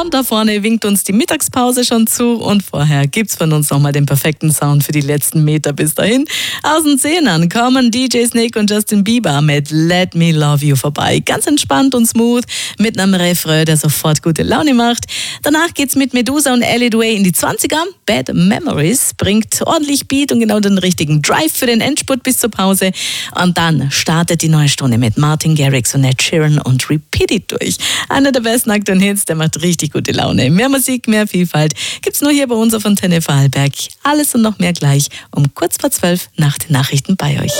da vorne winkt uns die Mittagspause schon zu und vorher gibt's von uns nochmal den perfekten Sound für die letzten Meter bis dahin. Aus den Zehnern kommen DJ Snake und Justin Bieber mit Let Me Love You vorbei. Ganz entspannt und smooth mit einem Refrain, der sofort gute Laune macht. Danach geht's mit Medusa und Ellie Duay in die 20er. Bad Memories bringt ordentlich Beat und genau den richtigen Drive für den Endspurt bis zur Pause. Und dann startet die neue Stunde mit Martin Garrix und Ed Sheeran und Repeat It durch. Einer der besten aktuellen Hits, der macht richtig gute Laune. Mehr Musik, mehr Vielfalt gibt's nur hier bei uns auf Antenne Vorarlberg. Alles und noch mehr gleich um kurz vor 12 nach den Nachrichten bei euch.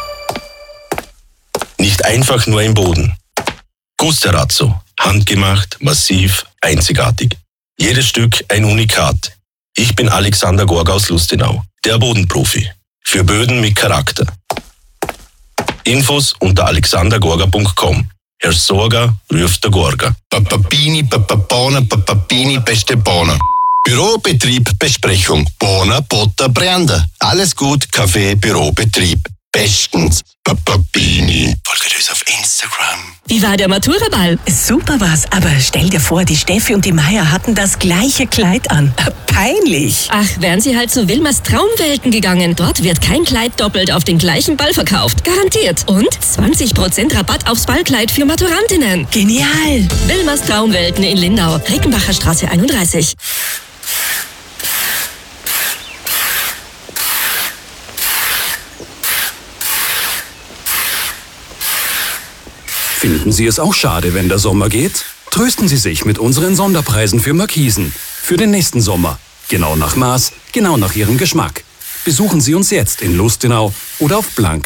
Nicht einfach nur im Boden. Gusterazzo. Handgemacht, massiv, einzigartig. Jedes Stück ein Unikat. Ich bin Alexander Gorga aus Lustenau, der Bodenprofi. Für Böden mit Charakter. Infos unter alexandergorga.com. Herr Sorga ruft der Gorga. Papapini, Papapona, Papapini, beste Bona. Bürobetrieb, Besprechung. Bona, Botta, Breander. Alles gut, Kaffee, Bürobetrieb. Bestens. Papapini. Folgt uns auf Instagram. Wie war der Maturaball? Super war's, aber stell dir vor, die Steffi und die Maya hatten das gleiche Kleid an. Peinlich. Ach, wären sie halt zu Wilmers Traumwelten gegangen. Dort wird kein Kleid doppelt auf den gleichen Ball verkauft. Garantiert. Und 20% Rabatt aufs Ballkleid für Maturantinnen. Genial. Wilmers Traumwelten in Lindau. Rickenbacher Straße 31. Finden Sie es auch schade, wenn der Sommer geht? Trösten Sie sich mit unseren Sonderpreisen für Markisen. Für den nächsten Sommer. Genau nach Maß, genau nach Ihrem Geschmack. Besuchen Sie uns jetzt in Lustenau oder auf blank